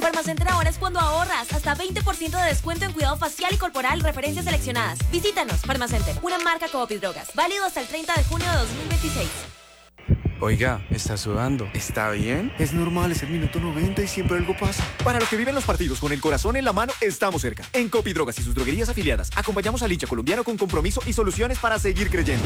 Farmacenter ahora es cuando ahorras hasta 20% de descuento en cuidado facial y corporal, referencias seleccionadas. Visítanos, Farmacenter, una marca Coop y Drogas. Válido hasta el 30 de junio de 2026. Oiga, ¿está sudando? ¿Está bien? Es normal, es el minuto 90 y siempre algo pasa. Para los que viven los partidos con el corazón en la mano, estamos cerca. En Coop y Drogas y sus droguerías afiliadas, acompañamos al hincha colombiano con compromiso y soluciones para seguir creyendo.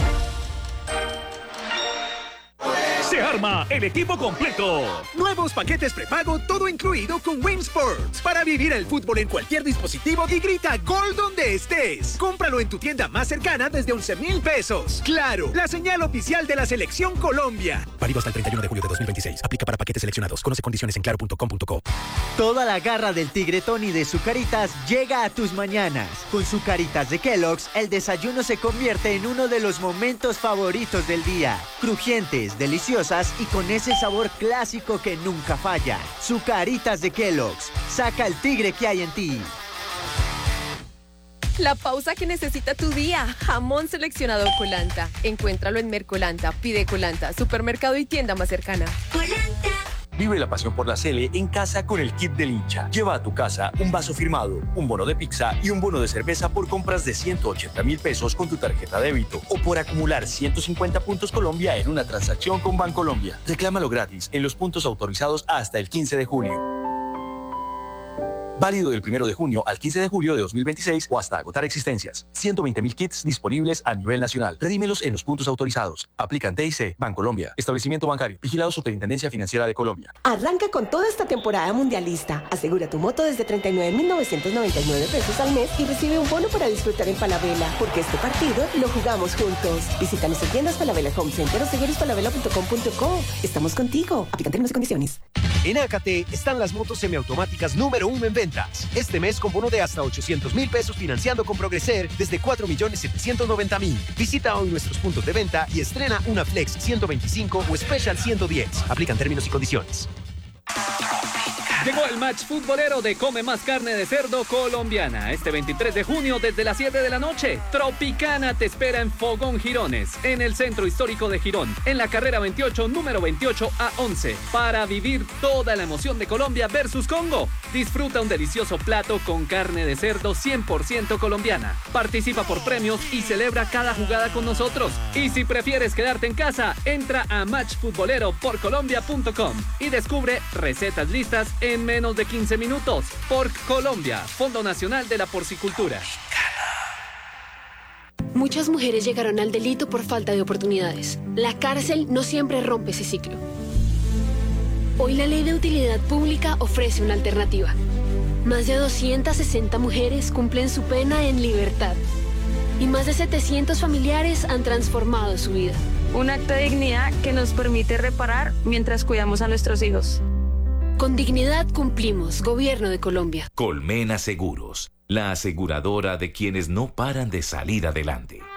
Se arma el equipo completo. Nuevos paquetes prepago, todo incluido con Win Sports. Para vivir el fútbol en cualquier dispositivo y grita gol donde estés. Cómpralo en tu tienda más cercana desde 11,000 pesos. Claro, la señal oficial de la Selección Colombia. Válido hasta el 31 de julio de 2026. Aplica para paquetes seleccionados. Conoce condiciones en claro.com.co. Toda la garra del Tigre Tony de Zucaritas llega a tus mañanas. Con Zucaritas de Kellogg's, el desayuno se convierte en uno de los momentos favoritos del día. Crujientes, deliciosas y con ese sabor clásico que nunca falla. Zucaritas de Kellogg's. Saca el tigre que hay en ti. La pausa que necesita tu día. Jamón seleccionado Colanta. Encuéntralo en Mercolanta. Pide Colanta, supermercado y tienda más cercana. Colanta. Vive la pasión por la Sele en casa con el kit del hincha. Lleva a tu casa un vaso firmado, un bono de pizza y un bono de cerveza por compras de 180,000 pesos con tu tarjeta débito o por acumular 150 puntos Colombia en una transacción con Bancolombia. Reclámalo gratis en los puntos autorizados hasta el 15 de julio. Válido del 1 de junio al 15 de julio de 2026 o hasta agotar existencias. 120,000 kits disponibles a nivel nacional. Redímelos en los puntos autorizados. Aplican TIC, Bancolombia. Establecimiento bancario. Vigilado Superintendencia Financiera de Colombia. Arranca con toda esta temporada mundialista. Asegura tu moto desde 39,999 pesos al mes y recibe un bono para disfrutar en Falabella. Porque este partido lo jugamos juntos. Visítanos en tiendas Falabella Home Center o seguirosfalabella.com.co. Estamos contigo. Aplican términos y condiciones. En AKT están las motos semiautomáticas número 1 en ventas. Este mes con bono de hasta 800,000 pesos financiando con Progreser desde 4,790,000. Visita hoy nuestros puntos de venta y estrena una Flex 125 o Special 110. Aplican términos y condiciones. Llegó el match futbolero de Come Más Carne de Cerdo Colombiana. Este 23 de junio desde las 7 de la noche. Tropicana te espera en Fogón Girones, en el centro histórico de Girón, en la carrera 28, número 28 a 11. Para vivir toda la emoción de Colombia versus Congo. Disfruta un delicioso plato con carne de cerdo 100% colombiana. Participa por premios y celebra cada jugada con nosotros. Y si prefieres quedarte en casa, entra a matchfutboleroporcolombia.com y descubre recetas listas en menos de 15 minutos. Porc Colombia, Fondo Nacional de la Porcicultura. Muchas mujeres llegaron al delito por falta de oportunidades. La cárcel no siempre rompe ese ciclo. Hoy la Ley de Utilidad Pública ofrece una alternativa. Más de 260 mujeres cumplen su pena en libertad. Y más de 700 familiares han transformado su vida. Un acto de dignidad que nos permite reparar mientras cuidamos a nuestros hijos. Con dignidad cumplimos, Gobierno de Colombia. Colmena Seguros, la aseguradora de quienes no paran de salir adelante.